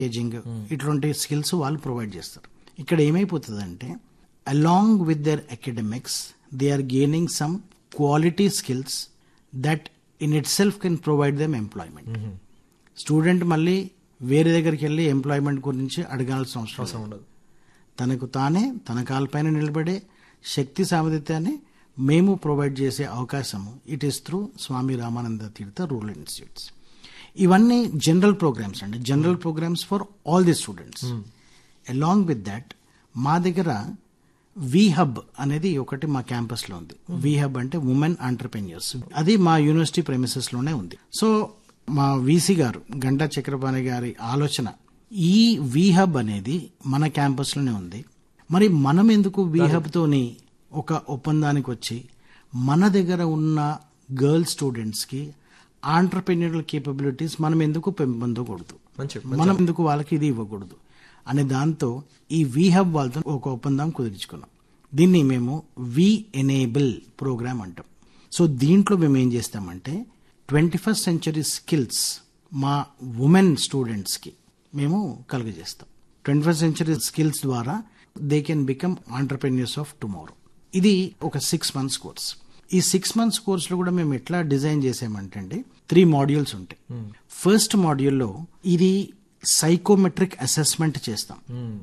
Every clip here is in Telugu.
ఏజింగ్ ఇట్లాంటి స్కిల్స్ వాళ్ళు ప్రొవైడ్ చేస్తారు. ఇక్కడ ఏమైపోతుందంటే along with their academics they are gaining some quality skills that in it self can provide them employment. Student మళ్ళీ వేరే దగ్గరికి వెళ్ళి ఎంప్లాయ్మెంట్ గురించి అడగాల్సిన అవసరం ఉండదు. తనకు తానే తన కాళ్ళపైన నిలబడే శక్తి సామర్థ్యాన్ని మేము ప్రొవైడ్ చేసే అవకాశము it is through Swamy Ramananda Tirtha rural institutes. ఇవన్నీ జనరల్ ప్రోగ్రామ్స్ అండి, general programmes for all the students. Along with that మా దగ్గర వి హబ్ అనేది ఒకటి మా క్యాంపస్ లో ఉంది. వి హబ్ అంటే ఉమెన్ ఆంటర్ప్రెన్యూర్స్, అది మా యూనివర్సిటీ ప్రెమిసెస్ లోనే ఉంది. సో మా వీసీ గారు గంటా చక్రపాణి గారి ఆలోచన ఈ వి హబ్ అనేది మన క్యాంపస్ లోనే ఉంది. మరి మనం ఎందుకు వి హబ్ తోని ఒక ఒప్పందానికి వచ్చి మన దగ్గర ఉన్న గర్ల్ స్టూడెంట్స్ కి ఆంటర్ప్రెన్యూరల్ కేపబిలిటీస్ మనం ఎందుకు పెంపొందకూడదు, మనం ఎందుకు వాళ్ళకి ఇది ఇవ్వకూడదు అనే దాంతో ఈ వి హబ్ వాళ్ళతో ఒక ఒప్పందం కుదుర్చుకున్నాం. దీన్ని మేము వి ఎనేబుల్ ప్రోగ్రామ్ అంటాం. సో దీంట్లో మేము ఏం చేస్తామంటే 21st century స్కిల్స్ మా ఉమెన్ స్టూడెంట్స్ కి మేము కలుగజేస్తాం. 21st century స్కిల్స్ ద్వారా they can become entrepreneurs of tomorrow. ఇది ఒక 6 months కోర్స్. ఈ 6 months కోర్స్ లో కూడా మేము ఎట్లా డిజైన్ చేసామంటే అండి 3 modules ఉంటాయి. ఫస్ట్ మాడ్యూల్లో ఇది సైకోమెట్రిక్ అసెస్మెంట్ చేస్తాం.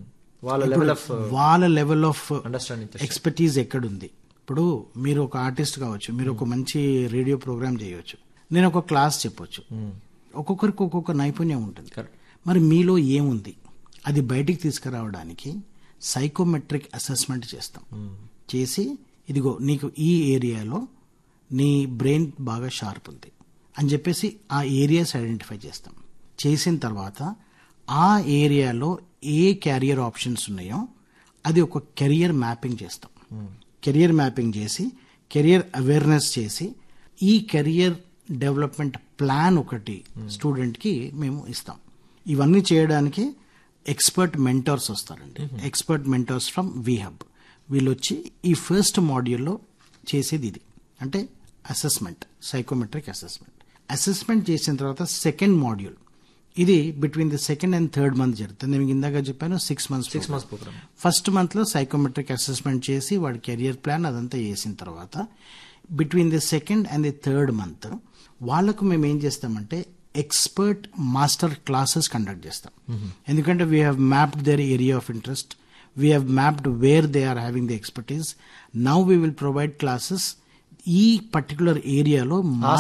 వాళ్ళ లెవెల్ ఆఫ్ ఎక్స్పర్టీజ్ ఎక్కడుంది. ఇప్పుడు మీరు ఒక ఆర్టిస్ట్ కావచ్చు, మీరు ఒక మంచి రేడియో ప్రోగ్రామ్ చేయవచ్చు, నేను ఒక క్లాస్ చెప్పొచ్చు, ఒక్కొక్కరికి ఒక్కొక్క నైపుణ్యం ఉంటుంది. మరి మీలో ఏముంది అది బయటికి తీసుకురావడానికి సైకోమెట్రిక్ అసెస్మెంట్ చేస్తాం. చేసి ఇదిగో నీకు ఈ ఏరియాలో నీ బ్రెయిన్ బాగా షార్ప్ ఉంది అని చెప్పేసి ఆ ఏరియాస్ ఐడెంటిఫై చేస్తాం. చేసిన తర్వాత ఆ ఏరియాలో ఏ క్యారియర్ ఆప్షన్స్ ఉన్నాయో అది ఒక కెరియర్ మ్యాపింగ్ చేస్తాం. కెరియర్ మ్యాపింగ్ చేసి కెరియర్ అవేర్నెస్ చేసి ఈ కెరియర్ డెవలప్మెంట్ ప్లాన్ ఒకటి స్టూడెంట్కి మేము ఇస్తాం. ఇవన్నీ చేయడానికి ఎక్స్పర్ట్ మెంటర్స్ వస్తారండి. Expert mentors from we hub వీళ్ళు వచ్చి ఈ ఫస్ట్ మాడ్యూల్లో చేసేది ఇది అంటే అసెస్మెంట్, సైకోమెట్రిక్ అసెస్మెంట్. అసెస్మెంట్ చేసిన తర్వాత సెకండ్ మాడ్యూల్ ఇది between the 2nd and 3rd month జరుగుతుంది. నేను ఇందాక చెప్పాను 6 months ప్రోగ్రామ్. ఫస్ట్ మంత్ లో సైకోమెట్రిక్ అసెస్మెంట్ చేసి వాడి కెరియర్ ప్లాన్ అదంతా చేసిన తర్వాత between the 2nd and the 3rd month వాళ్ళకు మేము ఏం చేస్తామంటే ఎక్స్పర్ట్ మాస్టర్ క్లాసెస్ కండక్ట్ చేస్తాం. ఎందుకంటే we have mapped there area of interest, we have mapped where they are having the expertise. Now we will provide classes ఈ పర్టికులర్ ఏరియాలో ఆ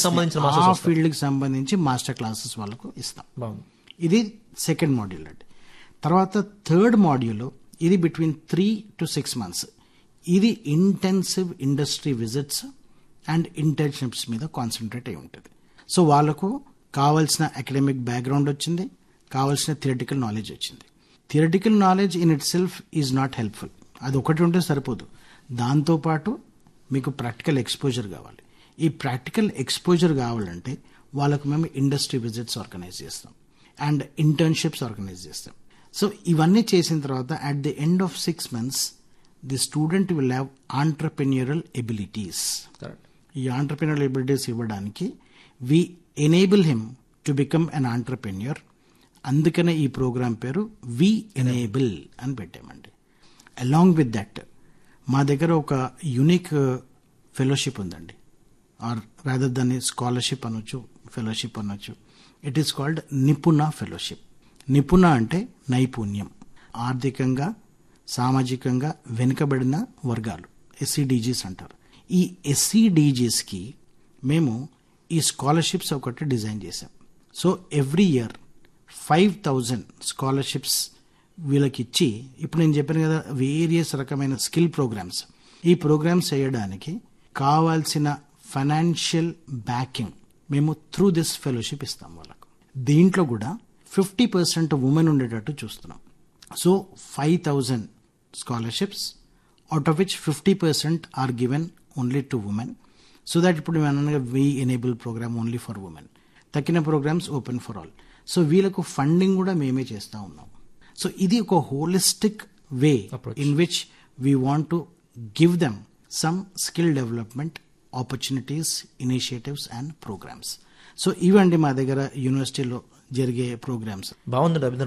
ఫీల్డ్ కి సంబంధించి మాస్టర్ క్లాసెస్ వాళ్ళకు ఇస్తాం. ఇది సెకండ్ మాడ్యూల్ అండి. తర్వాత థర్డ్ మాడ్యూల్ ఇది బిట్వీన్ 3 to 6 months. ఇది intensive industry visits and internships మీద కాన్సన్ట్రేట్ అయి ఉంటుంది. సో వాళ్ళకు కావాల్సిన అకాడమిక్ బ్యాక్గ్రౌండ్ వచ్చింది, కావాల్సిన థియరిటికల్ నాలెడ్జ్ వచ్చింది. Theoretical knowledge in it self is not helpful, అది ఒకటి ఉంటే సరిపోదు. దాంతోపాటు మీకు ప్రాక్టికల్ ఎక్స్పోజర్ కావాలి. ఈ ప్రాక్టికల్ ఎక్స్పోజర్ కావాలంటే వాళ్ళకు మేము ఇండస్ట్రీ విజిట్స్ ఆర్గనైజ్ చేస్తాం అండ్ ఇంటర్న్షిప్స్ ఆర్గనైజ్ చేస్తాం. సో ఇవన్నీ చేసిన తర్వాత at the end of 6 months the student will have entrepreneurial abilities. ఈ ఆంటర్ప్రెన్యూరల్ ఎబిలిటీస్ ఇవ్వడానికి వి enable him to become an entrepreneur. అందుకనే ఈ ప్రోగ్రాం పేరు వి ఎనేబుల్ అని పెట్టామండి. అలాంగ్ విత్ దట్ మా దగ్గర ఒక యూనిక్ ఫెలోషిప్ ఉందండి, ఆర్ రాదర్ దాన్ని స్కాలర్షిప్ అనొచ్చు, ఫెలోషిప్ అనొచ్చు. It is called Nipuna fellowship. నిపుణ అంటే నైపుణ్యం. ఆర్థికంగా సామాజికంగా వెనుకబడిన వర్గాలు SCDGs అంటారు. ఈ SCDGsకి మేము ఈ స్కాలర్షిప్స్ ఒకటి డిజైన్ చేశాం. సో ఎవ్రీ ఇయర్ 5,000 స్కాలర్షిప్స్ వీళ్ళకి ఇచ్చి, ఇప్పుడు నేను చెప్పాను కదా వేరియస్ రకమైన స్కిల్ ప్రోగ్రామ్స్, ఈ ప్రోగ్రామ్స్ చేయడానికి కావాల్సిన ఫైనాన్షియల్ బ్యాకింగ్ మేము త్రూ దిస్ ఫెలోషిప్ ఇస్తాం వాళ్ళకు. దీంట్లో కూడా 50% ఉమెన్ ఉండేటట్టు చూస్తున్నాం. So 5,000 scholarships, out of which 50% are given only to women, so that ఇప్పుడు we enable program only for women. తక్కిన programmes open for all. So వీళ్ళకు ఫండింగ్ కూడా మేమే చేస్తూ ఉన్నాం. సో ఇది ఒక holistic way in which we want to give them some skill development opportunities, initiatives and programmes. So ఇవండి మా దగ్గర యూనివర్సిటీలో జరిగే ప్రోగ్రామ్స్. బాగుంది.